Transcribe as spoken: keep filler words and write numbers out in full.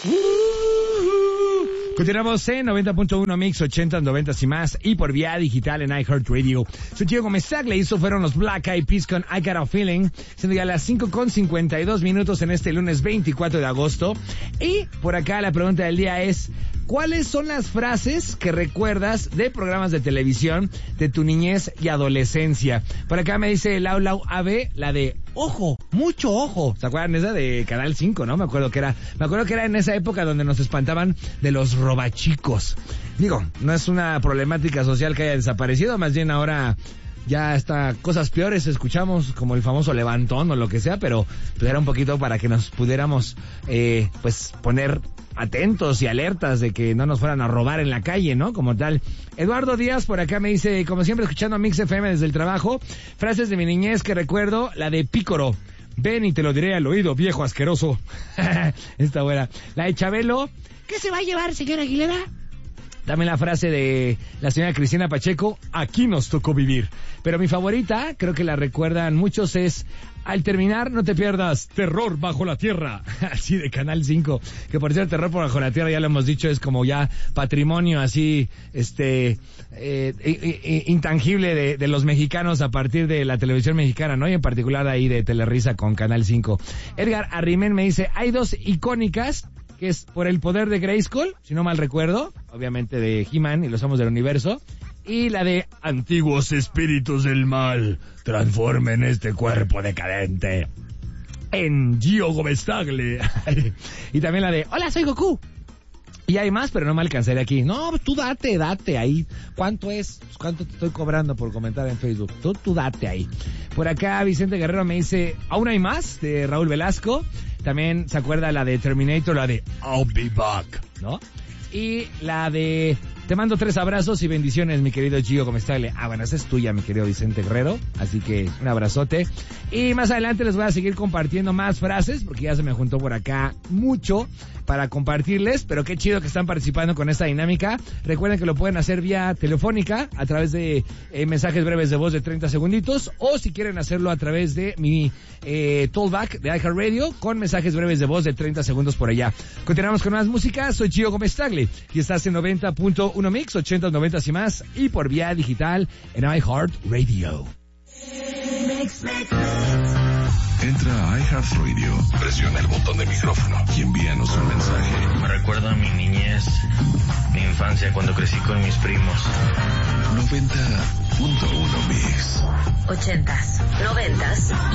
Continuamos en noventa punto uno Mix, ochenta, noventa y más, y por vía digital en iHeartRadio. Soy Gio Gómez Tagle, y estos fueron los Black Eyed Peas con I Got a Feeling, siendo ya las cinco con cincuenta y dos minutos en este lunes veinticuatro de agosto. Y por acá la pregunta del día es, ¿cuáles son las frases que recuerdas de programas de televisión de tu niñez y adolescencia? Por acá me dice Lau Lau A B, la de ojo, mucho ojo. ¿Se acuerdan esa de Canal cinco, no? Me acuerdo que era, me acuerdo que era en esa época donde nos espantaban de los robachicos. Digo, no es una problemática social que haya desaparecido, más bien ahora ya está cosas peores escuchamos, como el famoso levantón o lo que sea, pero pues era un poquito para que nos pudiéramos eh, pues poner atentos y alertas de que no nos fueran a robar en la calle, ¿no? Como tal. Eduardo Díaz por acá me dice, como siempre escuchando a Mix F M desde el trabajo, frases de mi niñez que recuerdo, la de Pícoro. Ven y te lo diré al oído, viejo asqueroso. Está buena. La de Chabelo. ¿Qué se va a llevar, señora Aguilera? También la frase de la señora Cristina Pacheco, aquí nos tocó vivir. Pero mi favorita, creo que la recuerdan muchos, es al terminar no te pierdas Terror bajo la tierra, así de Canal cinco, que por cierto Terror bajo la tierra ya lo hemos dicho, es como ya patrimonio así, este, eh, eh, intangible de, de los mexicanos a partir de la televisión mexicana, ¿no? Y en particular ahí de Telerisa con Canal cinco. Edgar Arrimen me dice, hay dos icónicas, que es por el poder de Grayskull, si no mal recuerdo, obviamente de He-Man y los Amos del Universo, y la de antiguos espíritus del mal, transformen este cuerpo decadente en Gio Gómez Tagle. Y también la de hola, soy Goku. Y hay más, pero no me alcanzaré aquí. No, tú date, date ahí. ¿Cuánto es? Pues, ¿cuánto te estoy cobrando por comentar en Facebook? Tú, tú date ahí. Por acá Vicente Guerrero me dice, ¿aún hay más? De Raúl Velasco. También se acuerda la de Terminator, la de I'll be back, ¿no? Y la de te mando tres abrazos y bendiciones, mi querido Gio Gómez Tagle. Ah, bueno, esa es tuya, mi querido Vicente Guerrero. Así que un abrazote. Y más adelante les voy a seguir compartiendo más frases, porque ya se me juntó por acá mucho para compartirles, pero qué chido que están participando con esta dinámica. Recuerden que lo pueden hacer vía telefónica, a través de eh, mensajes breves de voz de treinta segunditos, o si quieren hacerlo a través de mi eh, Tollback de iHeartRadio, con mensajes breves de voz de treinta segundos por allá. Continuamos con más música, soy Gio Gómez Tagle, y estás en noventa punto uno Mix, ochenta, noventa y más, y por vía digital en iHeartRadio. Entra a iHeartRadio, presiona el botón de micrófono y envíanos un mensaje. Me recuerda a mi niñez, mi infancia, cuando crecí con mis primos. noventa punto uno Mix. Ochentas, noventas